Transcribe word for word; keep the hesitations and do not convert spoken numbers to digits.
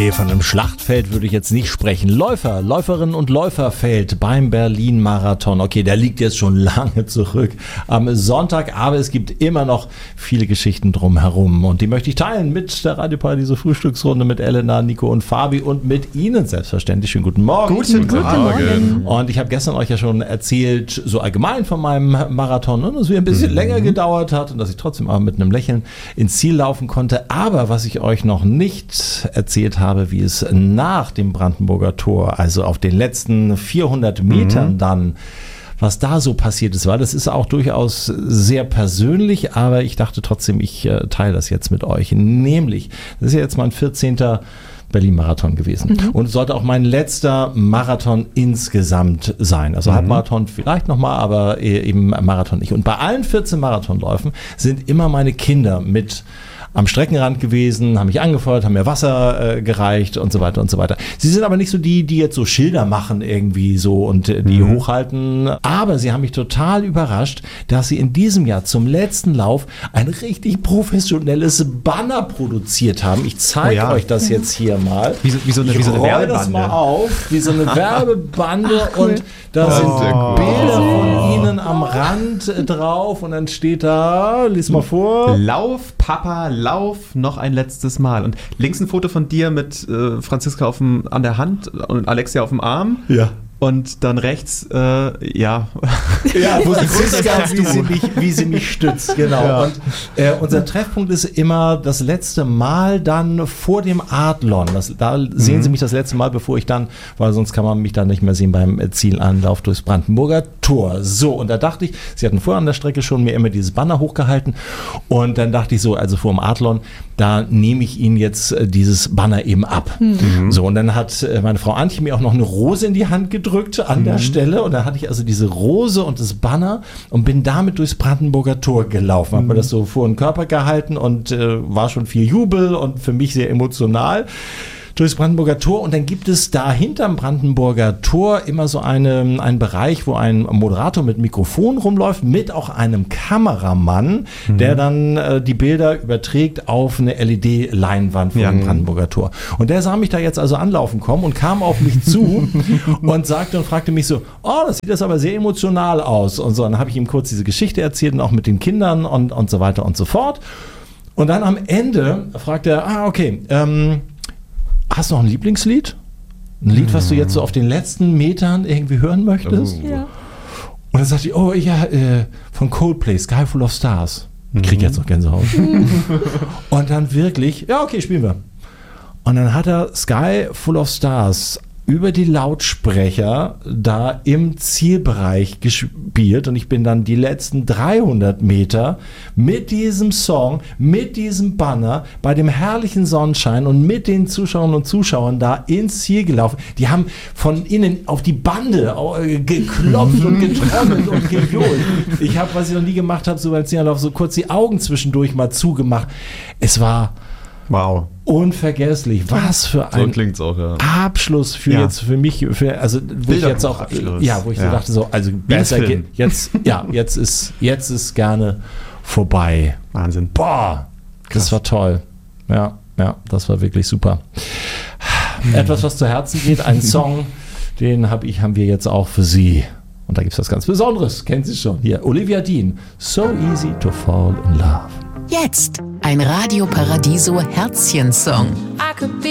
Nee, von einem Schlachtfeld würde ich jetzt nicht sprechen. Läufer, Läuferinnen und Läuferfeld beim Berlin-Marathon. Okay, der liegt jetzt schon lange zurück am Sonntag, aber es gibt immer noch viele Geschichten drumherum und die möchte ich teilen mit der Radio Paradiso Frühstücksrunde, mit Elena, Nico und Fabi und mit Ihnen selbstverständlich. Schönen guten Morgen. Guten, guten Morgen. Und ich habe gestern euch ja schon erzählt, so allgemein von meinem Marathon, dass es mir ein bisschen mhm. länger gedauert hat und dass ich trotzdem aber mit einem Lächeln ins Ziel laufen konnte. Aber was ich euch noch nicht erzählt habe, wie es nach dem Brandenburger Tor, also auf den letzten vierhundert Metern mhm. dann, was da so passiert ist, weil das ist auch durchaus sehr persönlich, aber ich dachte trotzdem, ich äh, teile das jetzt mit euch. Nämlich, das ist ja jetzt mein vierzehnter Berlin-Marathon gewesen mhm. und es sollte auch mein letzter Marathon insgesamt sein. Also mhm. Halbmarathon vielleicht nochmal, aber eben Marathon nicht. Und bei allen vierzehn Marathonläufen sind immer meine Kinder mit am Streckenrand gewesen, haben mich angefeuert, haben mir Wasser äh, gereicht und so weiter und so weiter. Sie sind aber nicht so die, die jetzt so Schilder machen irgendwie so und äh, die mhm. hochhalten. Aber sie haben mich total überrascht, dass sie in diesem Jahr zum letzten Lauf ein richtig professionelles Banner produziert haben. Ich zeige oh ja. euch das jetzt hier mal. Wie so, wie so eine, ich wie so eine roll das mal auf, wie so eine Werbebande. Ach, cool. Und da oh. sind Bilder von ihnen am Rand äh, drauf und dann steht da, lies mal vor. Lauf, Papa, Lauf, noch ein letztes Mal. Und links ein Foto von dir mit äh, Franziska auf dem, an der Hand und Alexia auf dem Arm. Ja. Und dann rechts, äh, ja. Ja, wo sie, wie, sie mich, wie sie mich stützt, genau. Ja. Und äh, unser Treffpunkt ist immer das letzte Mal dann vor dem Adlon. Das, da sehen mhm. sie mich das letzte Mal, bevor ich dann, weil sonst kann man mich dann nicht mehr sehen beim Zielanlauf durchs Brandenburger Tor. So, und da dachte ich, sie hatten vorher an der Strecke schon mir immer dieses Banner hochgehalten. Und dann dachte ich so, also vor dem Adlon, da nehme ich ihnen jetzt dieses Banner eben ab. Mhm. So, und dann hat meine Frau Antje mir auch noch eine Rose in die Hand gedrückt an mhm. der Stelle und dann hatte ich also diese Rose und das Banner und bin damit durchs Brandenburger Tor gelaufen. Mhm. Habe mir das so vor den Körper gehalten und äh, war schon viel Jubel und für mich sehr emotional durchs Brandenburger Tor und dann gibt es da hinterm Brandenburger Tor immer so eine, einen Bereich, wo ein Moderator mit Mikrofon rumläuft, mit auch einem Kameramann, mhm. der dann äh, die Bilder überträgt auf eine L E D-Leinwand vor ja. dem Brandenburger Tor. Und der sah mich da jetzt also anlaufen kommen und kam auf mich zu und sagte und fragte mich so, oh, das sieht das aber sehr emotional aus und so. Und dann habe ich ihm kurz diese Geschichte erzählt und auch mit den Kindern und, und so weiter und so fort. Und dann am Ende fragt er, ah, okay, ähm, hast du noch ein Lieblingslied? Ein Lied, was du jetzt so auf den letzten Metern irgendwie hören möchtest? Ja. Und dann sagte ich, oh ja, äh, von Coldplay, Sky Full of Stars. Ich krieg jetzt noch Gänsehaut. Und dann wirklich, ja okay, spielen wir. Und dann hat er Sky Full of Stars über die Lautsprecher da im Zielbereich gespielt und ich bin dann die letzten dreihundert Meter mit diesem Song, mit diesem Banner, bei dem herrlichen Sonnenschein und mit den Zuschauerinnen und Zuschauern da ins Ziel gelaufen. Die haben von innen auf die Bande geklopft und getrommelt und gejohlt. Ich habe, was ich noch nie gemacht habe, so beim Zielanlauf, so kurz die Augen zwischendurch mal zugemacht. Es war wow. unvergesslich. Was für ein so klingt's auch, ja. Abschluss für ja. jetzt für mich, für, also wo ich jetzt auch, Abschluss. ja, wo ich ja. so dachte, so, also besser geht, jetzt, ja, jetzt ist, jetzt ist gerne vorbei. Wahnsinn. Boah, Krass. das war toll. Ja, ja, das war wirklich super. Etwas, was zu Herzen geht, ein Song, den habe ich, haben wir jetzt auch für Sie. Und da gibt es was ganz Besonderes, kennen Sie schon. Hier, Olivia Dean, So Easy to Fall in Love. Jetzt ein Radio Paradiso Herzchen-Song. I could be